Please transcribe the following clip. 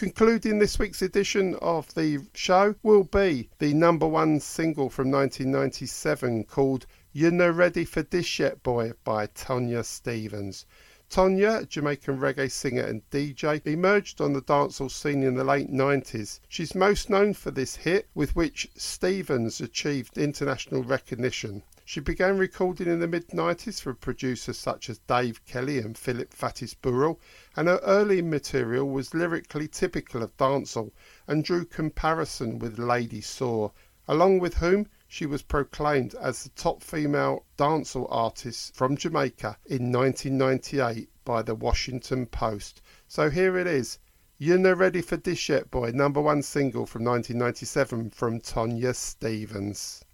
Concluding this week's edition of the show will be the number one single from 1997 called You're No Ready for This Yet Boy by Tonya Stevens. Tonya, a Jamaican reggae singer and DJ, emerged on the dancehall scene in the late 90s. She's most known for this hit, with which Stevens achieved international recognition. She began recording in the mid-90s for producers such as Dave Kelly and Philip Fatis Burrell, and her early material was lyrically typical of dancehall and drew comparison with Lady Saw, along with whom she was proclaimed as the top female dancehall artist from Jamaica in 1998 by the Washington Post. So here it is, You're No Ready for This Yet Boy, number one single from 1997 from Tonya Stevens.